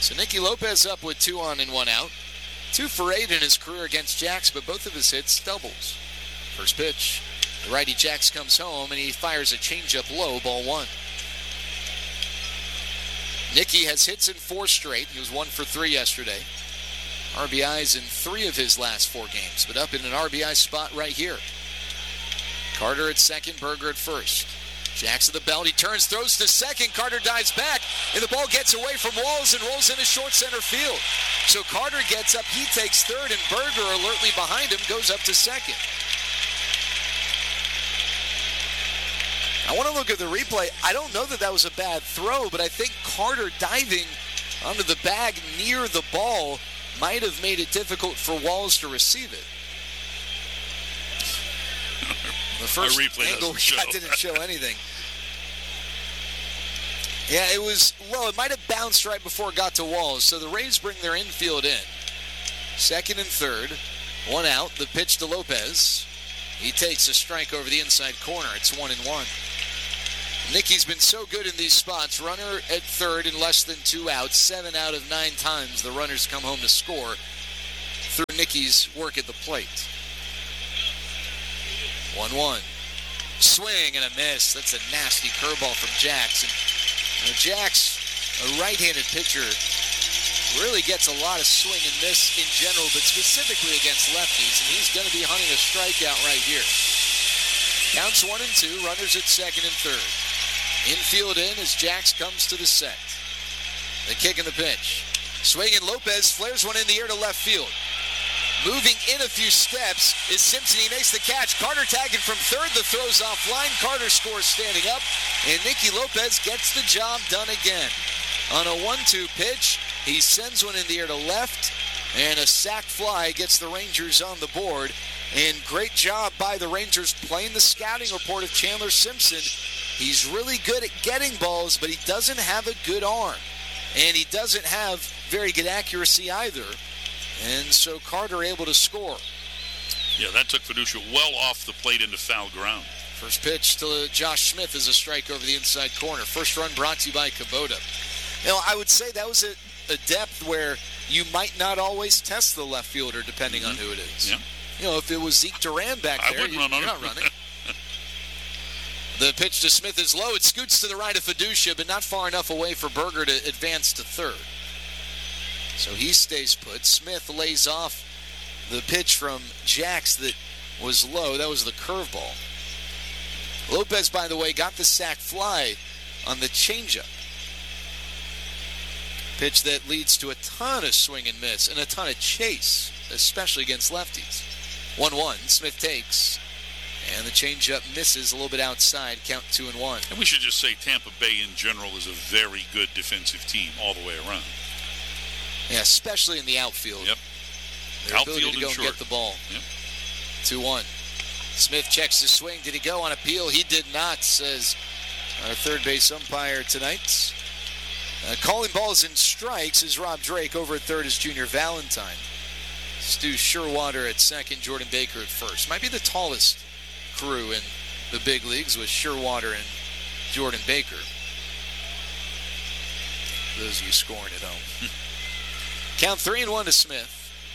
So Nicky Lopez up with 2 on and 1 out. 2 for 8 in his career against Jax, but both of his hits doubles. First pitch. The righty Jax comes home, and he fires a changeup low, ball 1. Nicky has hits in 4 straight. He was 1 for 3 yesterday. RBIs in 3 of his last 4 games, but up in an RBI spot right here. Carter at second, Berger at first. Jax at the belt, he turns, throws to second. Carter dives back, and the ball gets away from Walls and rolls into short center field. So Carter gets up, he takes third, and Berger, alertly behind him, goes up to second. I want to look at the replay. I don't know that was a bad throw, but I think Carter diving onto the bag near the ball might have made it difficult for Walls to receive it. The first angle didn't show anything. Yeah, it was low. It might have bounced right before it got to Walls. So the Rays bring their infield in. Second and third. 1 out. The pitch to Lopez. He takes a strike over the inside corner. It's 1-1. Nicky's been so good in these spots. Runner at third in less than 2 outs. 7 out of 9 times the runners come home to score through Nicky's work at the plate. 1-1. Swing and a miss. That's a nasty curveball from Jax. And Jax, a right-handed pitcher, really gets a lot of swing and miss in general, but specifically against lefties. And he's going to be hunting a strikeout right here. Counts 1 and 2. Runners at second and third. Infield in as Jax comes to the set. The kick and the pitch. Swing, and Lopez flares one in the air to left field. Moving in a few steps is Simpson. He makes the catch. Carter tagging from third. The throw's offline. Carter scores standing up. And Nicky Lopez gets the job done again. On a 1-2 pitch, he sends one in the air to left. And a sac fly gets the Rangers on the board. And great job by the Rangers playing the scouting report of Chandler Simpson. He's really good at getting balls, but he doesn't have a good arm. And he doesn't have very good accuracy either. And so Carter able to score. Yeah, that took Fiducia well off the plate into foul ground. First pitch to Josh Smith is a strike over the inside corner. First run brought to you by Kubota. You know, I would say that was a depth where you might not always test the left fielder depending on who it is. Yeah. You know, if it was Zeke Duran back there, you're not running. The pitch to Smith is low. It scoots to the right of Fiducia, but not far enough away for Berger to advance to third. So he stays put. Smith lays off the pitch from Jax that was low. That was the curveball. Lopez, by the way, got the sac fly on the changeup. Pitch that leads to a ton of swing and miss and a ton of chase, especially against lefties. 1-1. Smith takes. And the changeup misses a little bit outside. Count 2-1. And we should just say Tampa Bay in general is a very good defensive team all the way around. Yeah, especially in the outfield. Yep. Their ability to go and get the ball. Yep. 2-1. Smith checks the swing. Did he go on appeal? He did not, says our third base umpire tonight. Calling balls and strikes is Rob Drake. Over at third is Junior Valentine. Stu Sherwater at second. Jordan Baker at first. Might be the tallest crew in the big leagues with Sherwater and Jordan Baker. For those of you scoring at home. Count 3-1 to Smith.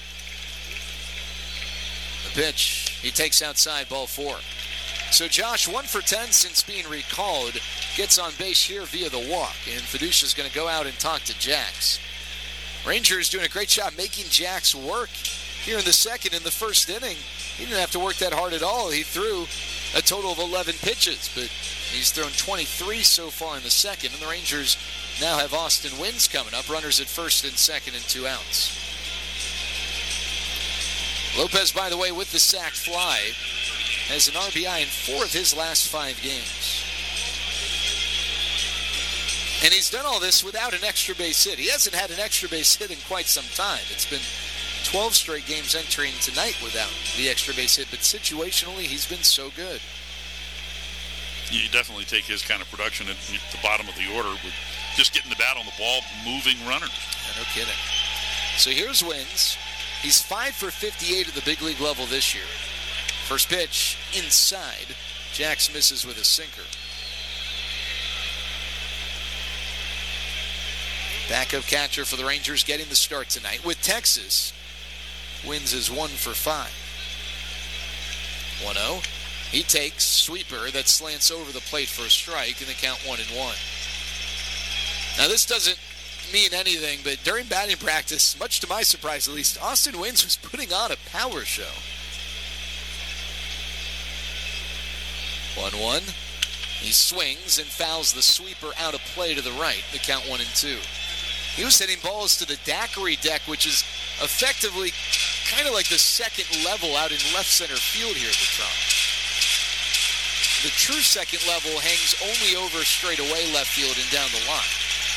The pitch. He takes outside, ball 4. So Josh, 1 for 10 since being recalled, gets on base here via the walk. And Fiducia's going to go out and talk to Jax. Rangers doing a great job making Jax work here in the second. In the first inning, he didn't have to work that hard at all. He threw a total of 11 pitches, but he's thrown 23 so far in the second. And the Rangers now have Austin Wynns coming up. Runners at first and second and 2 outs. Lopez, by the way, with the sac fly, has an RBI in 4 of his last 5 games. And he's done all this without an extra base hit. He hasn't had an extra base hit in quite some time. It's been 12 straight games entering tonight without the extra base hit, but situationally, he's been so good. You definitely take his kind of production at the bottom of the order with just getting the bat on the ball, moving runners. Yeah, no kidding. So here's Wynns. He's 5 for 58 at the big league level this year. First pitch, inside. Jax misses with a sinker. Backup catcher for the Rangers getting the start tonight with Texas. Wins is 1 for 5. 1-0. He takes sweeper that slants over the plate for a strike, and the count 1-1. Now this doesn't mean anything, but during batting practice, much to my surprise at least, Austin Wynns was putting on a power show. 1-1. He swings and fouls the sweeper out of play to the right. The count 1-2. He was hitting balls to the daiquiri deck, which is effectively kind of like the second level out in left center field here at the Trop. The true second level hangs only over straight away left field and down the line.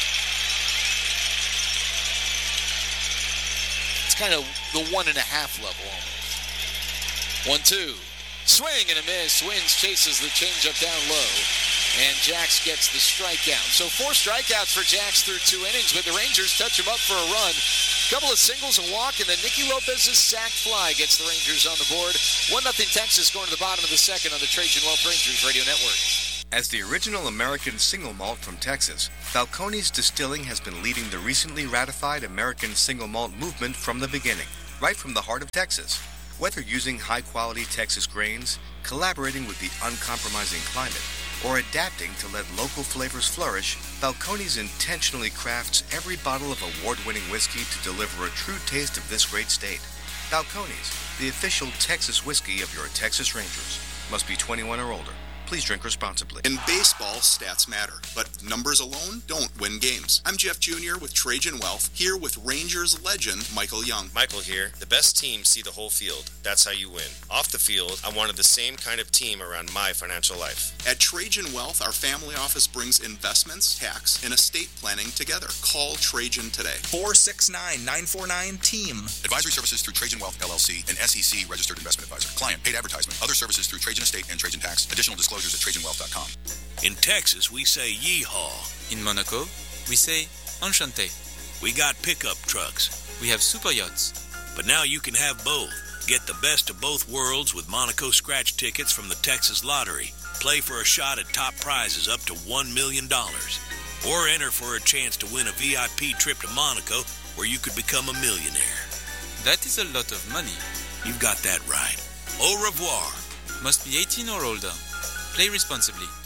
It's kind of the 1.5 level almost. 1-2. Swing and a miss. Wynns chases the changeup down low. And Jax gets the strikeout. So 4 strikeouts for Jax through 2 innings, but the Rangers touch him up for a run. Couple of singles and walk, and then Nicky Lopez's sacked fly gets the Rangers on the board. 1-0 Texas going to the bottom of the second on the Trajan Wealth Rangers Radio Network. As the original American single malt from Texas, Balcones Distilling has been leading the recently ratified American single malt movement from the beginning, right from the heart of Texas. Whether using high-quality Texas grains, collaborating with the uncompromising climate, or adapting to let local flavors flourish, Balcones intentionally crafts every bottle of award-winning whiskey to deliver a true taste of this great state. Balcones, the official Texas whiskey of your Texas Rangers. Must be 21 or older. Please drink responsibly. In baseball, stats matter, but numbers alone don't win games. I'm Jeff Jr. with Trajan Wealth, here with Rangers legend Michael Young. Michael here. The best teams see the whole field. That's how you win. Off the field, I wanted the same kind of team around my financial life. At Trajan Wealth, our family office brings investments, tax, and estate planning together. Call Trajan today. 469-949-TEAM. Advisory services through Trajan Wealth, LLC, an SEC registered investment advisor. Client paid advertisement. Other services through Trajan Estate and Trajan Tax. Additional disclosures at TrajanWealth.com. In Texas, we say yeehaw. In Monaco, we say enchanté. We got pickup trucks. We have super yachts. But now you can have both. Get the best of both worlds with Monaco scratch tickets from the Texas Lottery. Play for a shot at top prizes up to $1 million. Or enter for a chance to win a VIP trip to Monaco where you could become a millionaire. That is a lot of money. You've got that right. Au revoir. Must be 18 or older. Play responsibly.